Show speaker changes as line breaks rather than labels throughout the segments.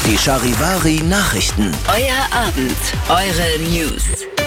Die Charivari-Nachrichten.
Euer Abend, eure News.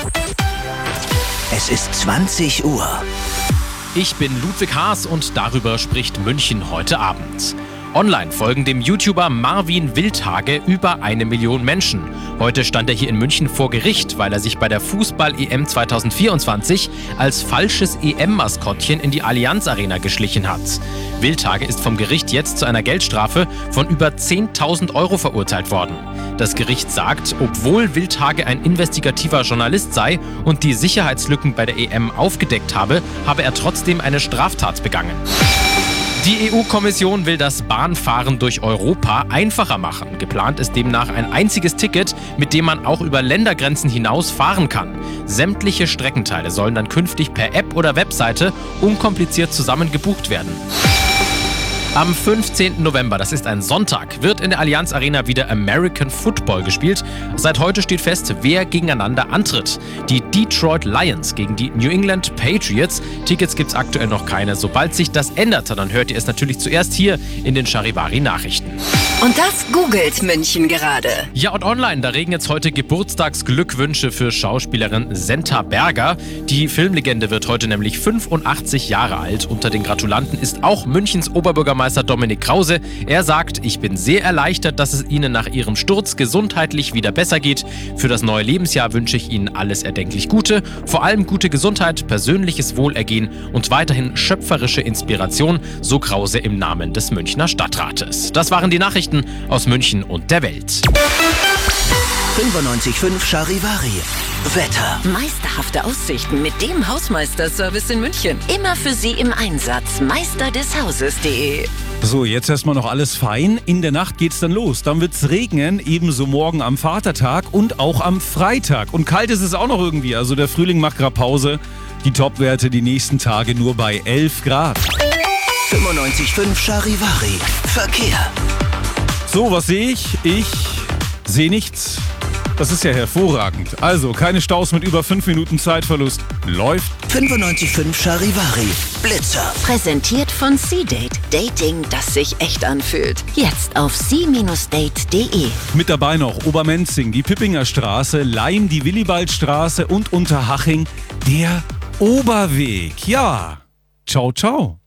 Es ist 20 Uhr.
Ich bin Ludwig Haas und darüber spricht München heute Abend. Online folgen dem YouTuber Marvin Wildhage über 1 Million Menschen. Heute stand er hier in München vor Gericht, weil er sich bei der Fußball-EM 2024 als falsches EM-Maskottchen in die Allianz Arena geschlichen hat. Wildhage ist vom Gericht jetzt zu einer Geldstrafe von über 10.000 Euro verurteilt worden. Das Gericht sagt, obwohl Wildhage ein investigativer Journalist sei und die Sicherheitslücken bei der EM aufgedeckt habe, habe er trotzdem eine Straftat begangen. Die EU-Kommission will das Bahnfahren durch Europa einfacher machen. Geplant ist demnach ein einziges Ticket, mit dem man auch über Ländergrenzen hinaus fahren kann. Sämtliche Streckenteile sollen dann künftig per App oder Webseite unkompliziert zusammen gebucht werden. Am 15. November, das ist ein Sonntag, wird in der Allianz Arena wieder American Football gespielt. Seit heute steht fest, wer gegeneinander antritt. Die Detroit Lions gegen die New England Patriots. Tickets gibt's aktuell noch keine. Sobald sich das ändert, dann hört ihr es natürlich zuerst hier in den Charivari-Nachrichten.
Und das googelt München gerade.
Ja, und online, da regen jetzt heute Geburtstagsglückwünsche für Schauspielerin Senta Berger. Die Filmlegende wird heute nämlich 85 Jahre alt. Unter den Gratulanten ist auch Münchens Oberbürgermeister Dominik Krause. Er sagt, ich bin sehr erleichtert, dass es Ihnen nach Ihrem Sturz gesundheitlich wieder besser geht. Für das neue Lebensjahr wünsche ich Ihnen alles erdenklich Gute, vor allem gute Gesundheit, persönliches Wohlergehen und weiterhin schöpferische Inspiration, so Krause im Namen des Münchner Stadtrates. Das waren die Nachrichten aus München und der Welt.
95.5 Charivari. Wetter.
Meisterhafte Aussichten mit dem Hausmeisterservice in München. Immer für Sie im Einsatz. meisterdeshauses.de.
So, jetzt erstmal noch alles fein. In der Nacht geht's dann los. Dann wird's regnen, ebenso morgen am Vatertag und auch am Freitag. Und kalt ist es auch noch irgendwie. Also der Frühling macht gerade Pause. Die Topwerte die nächsten Tage nur bei 11 Grad.
95.5 Charivari. Verkehr.
So, was sehe ich? Ich sehe nichts. Das ist ja hervorragend. Also, keine Staus mit über 5 Minuten Zeitverlust. Läuft.
95.5 Charivari. Blitzer.
Präsentiert von C-Date. Dating, das sich echt anfühlt. Jetzt auf c-date.de.
Mit dabei noch Obermenzing, die Pippinger Straße, Laim, die Willibaldstraße und Unterhaching der Oberweg. Ja, ciao, ciao.